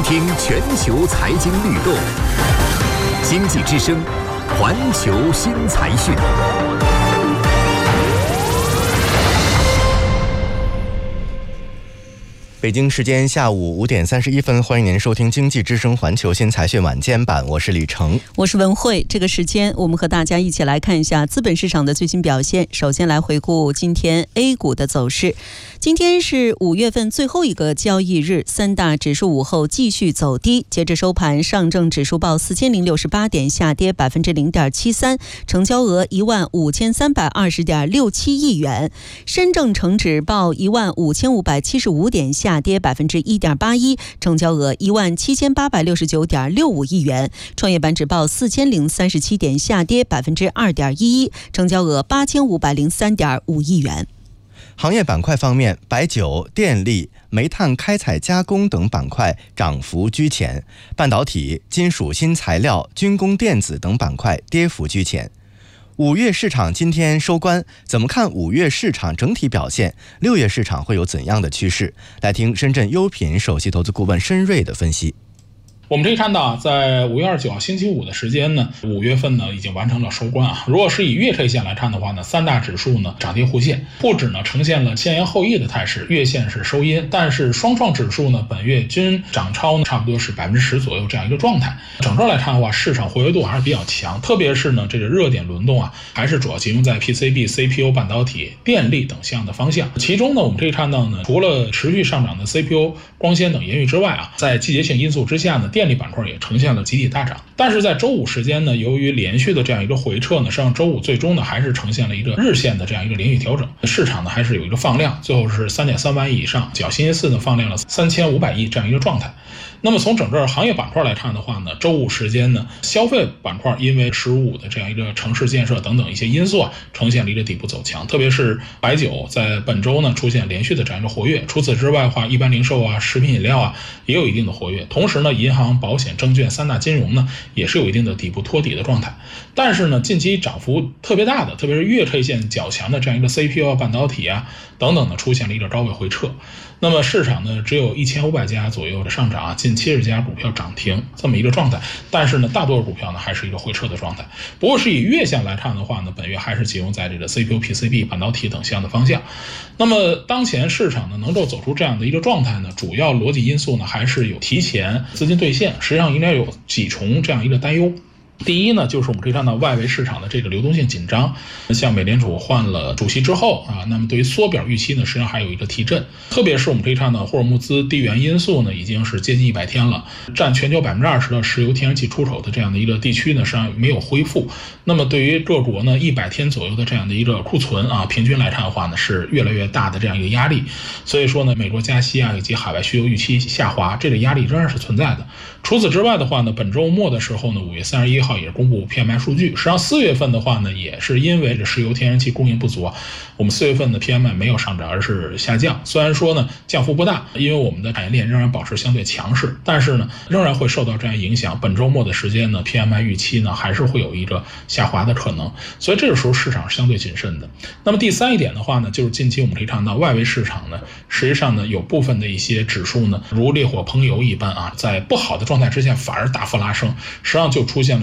听全球财经律动，经济之声，环球新财讯。 北京时间下午5点31分，欢迎您收听经济之声环球新财讯晚间版，我是李成， 我是文慧。这个时间我们和大家一起来看一下资本市场的最新表现。首先来回顾今天 A 股的走势。今天是5月份最后一个交易日，三大指数午后继续走低，截至收盘，上证指数报4068点，下跌0.73%，成交额15320.67亿元；深证成指报15575点，下跌1.81%，成交额17869.65亿元；创业板指报4037点，下跌2.11%，成交额8503.5亿元。 行业板块方面，白酒、电力、煤炭开采加工等板块涨幅居前，半导体、金属新材料、军工电子等板块跌幅居前。5月市场今天收官，怎么看5月市场整体表现？6月市场会有怎样的趋势？来听深圳优品首席投资顾问申瑞的分析。 我们可以看到，在5月29号星期五的时间呢，5月份呢已经完成了收官啊。如果是以月 K 线来看的话呢，三大指数呢涨跌互现，沪指呢呈现了先扬后抑的态势，月线是收阴，但是双创指数呢本月均涨超呢差不多是10%左右这样一个状态。整个来看的话，市场活跃度还是比较强，特别是呢这个热点轮动啊，还是主要集中在 PCB、CPU、半导体、电力等项的方向。其中呢，我们可以看到呢，除了持续上涨的 CPU、光纤等延续之外啊，在季节性因素之下呢，电力板块也呈现了集体大涨。但是在周五时间呢，由于连续的这样一个回撤呢，实际上周五最终呢还是呈现了一个日线的这样一个连续调整，市场呢还是有一个放量，最后是3.3万亿以上，较星期四呢放量了3500亿这样一个状态。那么从整个行业板块来看的话呢，周五时间呢，消费板块因为15的这样一个城市建设等等一些因素啊，呈现了一个底部走强，特别是白酒在本周呢出现连续的这样一个活跃。除此之外的话，一般零售啊、食品饮料啊也有一定的活跃。同时呢，银行、保险、证券三大金融呢也是有一定的底部托底的状态。但是呢，近期涨幅特别大的，特别是月 K 线较强的这样一个 CPU 啊、半导体啊等等呢，出现了一个高位回撤。那么市场呢只有1500家左右的上涨啊，近70家股票涨停这么一个状态，但是呢大多数股票呢还是一个回撤的状态。不过是以月线来看的话呢，本月还是集中在这个 CPU、PCB、半导体等项的方向。那么当前市场呢能够走出这样的一个状态呢，主要逻辑因素呢还是有提前资金兑现，实际上应该有几重这样一个担忧。第一呢，就是我们可以看到外围市场的这个流动性紧张，像美联储换了主席之后啊，那么对于缩表预期呢，实际上还有一个提振。特别是我们可以看到霍尔木兹地缘因素呢，已经是接近100天了，占全球20%的石油天然气出口的这样的一个地区呢，实际上没有恢复。那么对于各国呢，100天左右的这样的一个库存啊，平均来看的话呢，是越来越大的这样一个压力。所以说呢，美国加息啊，以及海外需求预期下滑，这个压力仍然是存在的。除此之外的话呢，本周末的时候呢，5月31号也公布 PMI 数据，实际上4月份的话呢，也是因为这石油天然气供应不足，我们4月份的 PMI 没有上涨，而是下降。虽然说呢降幅不大，因为我们的产业链仍然保持相对强势，但是呢仍然会受到这样影响。本周末的时间呢 PMI 预期呢还是会有一个下滑的可能，所以这个时候市场是相对谨慎的。那么第三一点的话呢，就是近期我们可以看到外围市场呢，实际上呢有部分的一些指数呢如烈火烹油一般啊，在不好的状态之下反而大幅拉升，实际上就出现了